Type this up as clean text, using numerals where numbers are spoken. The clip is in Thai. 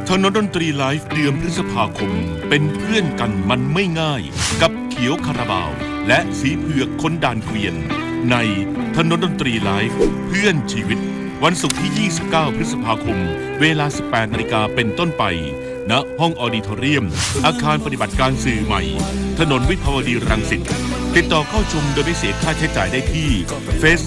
ถนนดนตรีไลฟ์เดือนพฤษภาคมเป็นเพื่อนกันมันไม่ง่ายกับเขียวคาราบาวและสีเผือกคนด่านเกวียนในถนนดนตรีไลฟ์เพื่อนชีวิตวันศุกร์ที่ 29 พฤษภาคมเวลา 18 นาฬิกาเป็นต้นไปณห้องออดิทอเรียมอาคารปฏิบัติการสื่อใหม่ถนนวิภาวดีรังสิตติดต่อเข้าชมโดยไม่เสียค่าใช้จ่ายได้ที่ Facebook